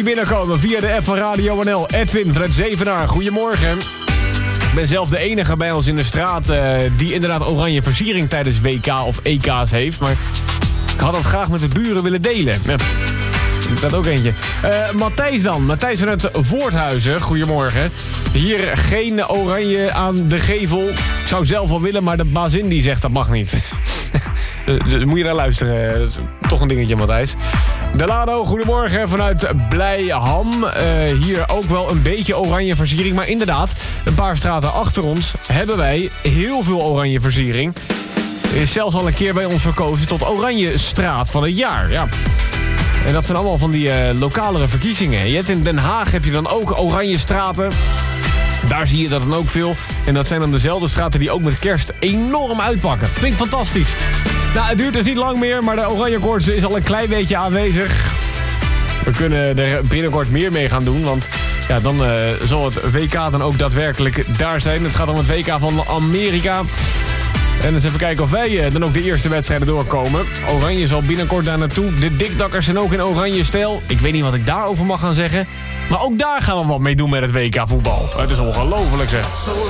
binnenkomen via de app van Radio NL. Edwin vanuit Zevenaar, goedemorgen. Ik ben zelf de enige bij ons in de straat die inderdaad oranje versiering tijdens WK of EK's heeft. Maar ik had dat graag met de buren willen delen. Ja, dat ook eentje. Matthijs dan. Matthijs vanuit Voorthuizen, goedemorgen. Hier geen oranje aan de gevel. Ik zou zelf wel willen, maar de bazin die zegt dat mag niet. Dus moet je naar luisteren. Dat is toch een dingetje, Matthijs. Delano, goedemorgen vanuit Blijham. Hier ook wel een beetje oranje versiering. Maar inderdaad, een paar straten achter ons hebben wij heel veel oranje versiering. Er is zelfs al een keer bij ons verkozen tot Oranje Straat van het jaar. Ja. En dat zijn allemaal van die lokalere verkiezingen. Je hebt in Den Haag heb je dan ook oranje straten. Daar zie je dat dan ook veel. En dat zijn dan dezelfde straten die ook met kerst enorm uitpakken. Vind ik fantastisch. Nou, het duurt dus niet lang meer, maar de oranje koorts is al een klein beetje aanwezig. We kunnen er binnenkort meer mee gaan doen, want ja, dan zal het WK dan ook daadwerkelijk daar zijn. Het gaat om het WK van Amerika. En eens even kijken of wij dan ook de eerste wedstrijden doorkomen. Oranje zal binnenkort daar naartoe. De dikdakkers zijn ook in oranje stijl. Ik weet niet wat ik daarover mag gaan zeggen. Maar ook daar gaan we wat mee doen met het WK voetbal. Het is ongelooflijk zeg.